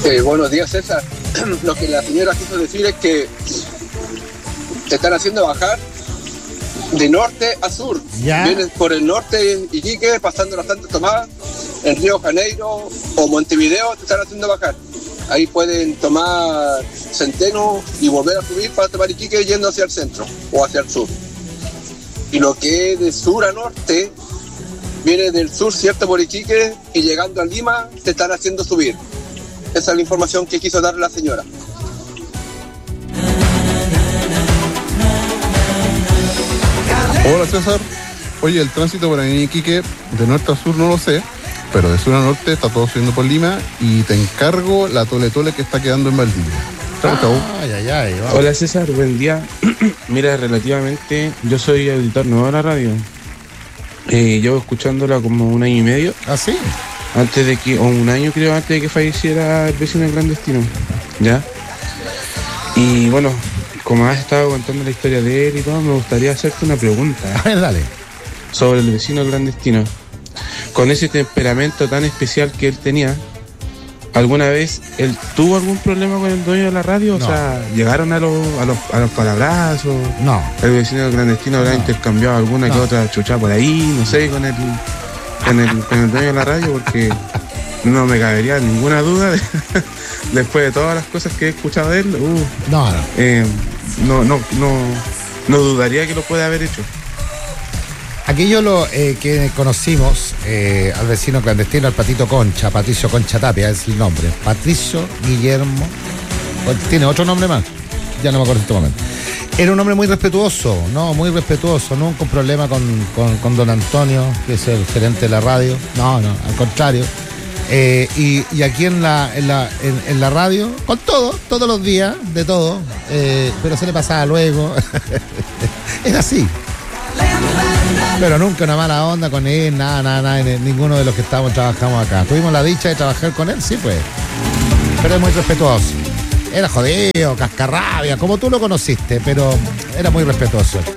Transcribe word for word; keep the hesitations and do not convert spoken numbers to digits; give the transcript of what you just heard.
Eh, buenos días, César. Lo que la señora quiso decir es que te están haciendo bajar de norte a sur. ¿Ya? Vienes por el norte Iquique, pasando la Santa Tomás, en Río Janeiro o Montevideo, te están haciendo bajar. Ahí pueden tomar Centeno y volver a subir para tomar Iquique yendo hacia el centro o hacia el sur. Y lo que es de sur a norte, viene del sur, cierto, por Iquique, y llegando a Lima te están haciendo subir. Esa es la información que quiso dar la señora. Hola César, oye, el tránsito por ahí en Iquique, de norte a sur no lo sé, pero de sur a norte está todo subiendo por Lima y te encargo la tole tole que está quedando en Valdivia. Chau, chau. Ay, ay, ay, vamos. Hola César, buen día. Mira, relativamente, yo soy auditor nuevo de la radio. Eh, llevo escuchándola como un año y medio. ¿Ah, sí? Antes de que, o un año creo, antes de que falleciera el vecino clandestino. ¿Ya? Y bueno, como has estado contando la historia de él y todo, me gustaría hacerte una pregunta. A ver, dale. Sobre el vecino clandestino. Con ese temperamento tan especial que él tenía, ¿alguna vez él tuvo algún problema con el dueño de la radio? No. O sea, ¿llegaron a los, a los, a los palabrazos? No. ¿El vecino clandestino habrá No. intercambiado alguna No. que otra chucha por ahí? No sé, con el, con el, con el dueño de la radio, porque no me cabería ninguna duda de- después de todas las cosas que he escuchado de él. Uh, No, no. eh, no, no, no, no dudaría que lo puede haber hecho. Aquello lo eh, que conocimos eh, al vecino clandestino, al Patito Concha, Patricio Concha Tapia, es el nombre. Patricio Guillermo, bueno, tiene otro nombre más, ya no me acuerdo en este momento. Era un hombre muy respetuoso, no, muy respetuoso, nunca un problema con, con, con don Antonio, que es el gerente de la radio, no, no, al contrario. Eh, y, y aquí en la, en, la, en, en la radio, con todo, todos los días, de todo, eh, pero se le pasaba luego. Era así. Pero nunca una mala onda con él, nada, nada, nada, ni- ninguno de los que estábamos trabajamos acá. Tuvimos la dicha de trabajar con él, sí, pues. Pero es muy respetuoso. Era jodido, cascarrabia, como tú lo conociste, pero era muy respetuoso.